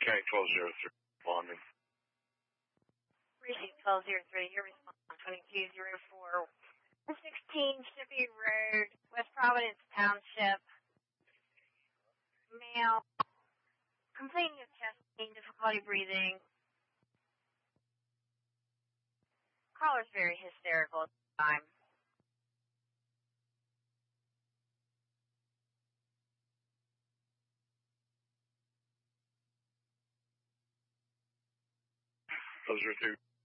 County 1203, responding. Precinct 1203, your response 2204. 116 Shippey Road, West Providence Township. Male, complaining of chest pain, difficulty breathing. Caller's very hysterical at the time. Those are two.